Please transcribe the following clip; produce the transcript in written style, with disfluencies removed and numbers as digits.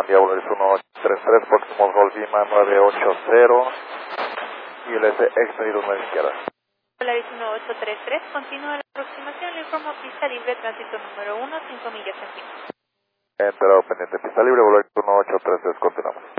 día, Volaris 1833, próximo Roll Lima 980, y el S extendido 9 izquierda. Volaris 1833, continúa la aproximación, le informo pista libre, tránsito número 1, 5 millas centímetros. Entrado pendiente, pista libre, Volaris 1833, continuamos.